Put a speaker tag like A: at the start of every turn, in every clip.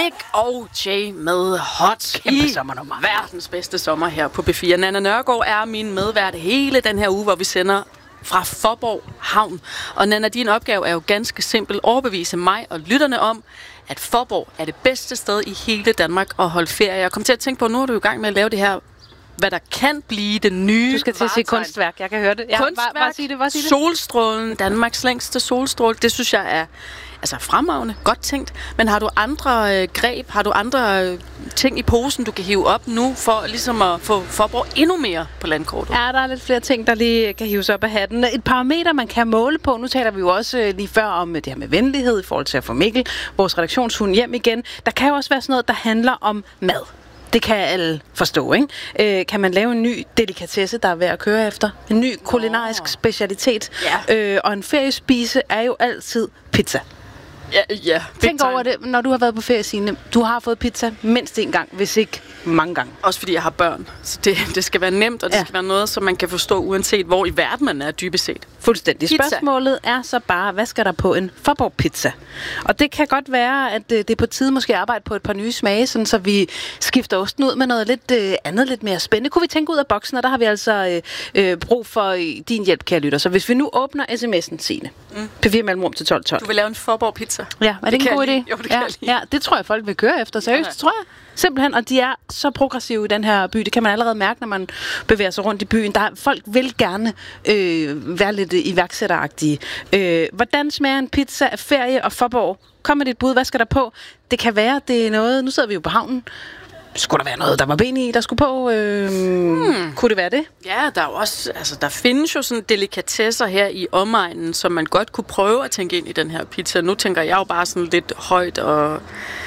A: Nick og Jay med Hot i verdens bedste sommer her på B4. Nanna Nørgaard er min medvært hele den her uge, hvor vi sender fra Faaborg Havn. Og Nanna, din opgave er jo ganske simpel: overbevise mig og lytterne om, at Faaborg er det bedste sted i hele Danmark at holde ferie. Jeg kom til at tænke på, nu er du i gang med at lave det her, hvad der kan blive det nye.
B: Du skal til at sige kunstværk, jeg kan høre det. Ja,
A: kunstværk,
B: bare sig det.
A: Solstrålen, Danmarks længste solstråle. Det synes jeg er fremragende, godt tænkt. Men har du andre greb, har du andre ting i posen, du kan hive op nu, for ligesom at få Faaborg endnu mere på landkortet?
B: Ja, der er lidt flere ting, der lige kan hives op af hatten. Et parameter, man kan måle på. Nu taler vi jo også lige før om det her med venlighed i forhold til at få Mikkel, vores redaktionshund, hjem igen. Der kan jo også være sådan noget, der handler om mad. Det kan alle forstå, ikke? Kan man lave en ny delikatesse, der er værd at køre efter? En ny kulinarisk specialitet? Ja. Og en feriespise er jo altid pizza.
A: Ja.
B: Tænk over det, når du har været på ferie, Signe. Du har fået pizza mindst en gang, hvis ikke mange gange.
A: Også fordi jeg har børn. Så det skal være nemt, og det skal være noget, som man kan forstå, uanset hvor i verden man er dybest set.
B: Fuldstændig. Pizza. Spørgsmålet er så bare, hvad skal der på en Faaborg pizza? Og det kan godt være, at det er på tide måske at arbejde på et par nye smage, sådan så vi skifter osten ud med noget lidt andet, lidt mere spændende. Kunne vi tænke ud af boksen, og der har vi altså brug for din hjælp, kære lytter. Så hvis vi nu åbner sms'en, Signe, P4 mellemrum til 1212.
A: Du vil lave en Faaborg pizza?
B: Ja, er det en god idé?
A: Jo, det kan jeg lide.
B: Ja, det tror jeg, folk vil køre efter. Seriøst, tror jeg. Simpelthen, og de er så progressive i den her by. Det kan man allerede mærke, når man bevæger sig rundt i byen. Folk vil gerne være lidt iværksætteragtige. Hvordan smager en pizza af ferie og Faaborg? Kom med dit bud, hvad skal der på? Det kan være, det er noget... Nu sidder vi jo på havnen. Skulle der være noget, der var ben i, der skulle på? Kunne det være det?
A: Ja, der er også, der findes jo sådan delikatesser her i omegnen, som man godt kunne prøve at tænke ind i den her pizza. Nu tænker jeg jo bare sådan lidt højt og...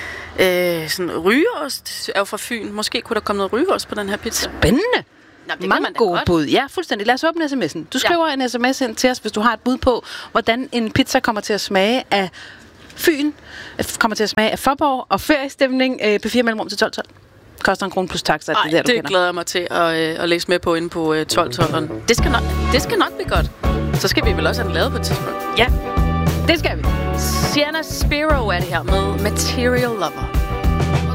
A: sådan rygeost er jo fra Fyn. Måske kunne der komme noget rygeost på den her pizza.
B: Spændende! Mange gode bud. Ja, fuldstændig. Lad os åbne sms'en. Du skriver en sms ind til os, hvis du har et bud på, hvordan en pizza kommer til at smage af Fyn, kommer til at smage af Faaborg og feriestemning på 4 mellemrum til 1212. Koster 1 krone plus taxa.
A: Det glæder jeg mig til at læse med på inde på 1212'eren. Det skal nok blive godt. Så skal vi vel også have den lavet på et tidspunkt.
B: Ja, det skal vi.
A: Sienna Spiro er det her med Material Lover.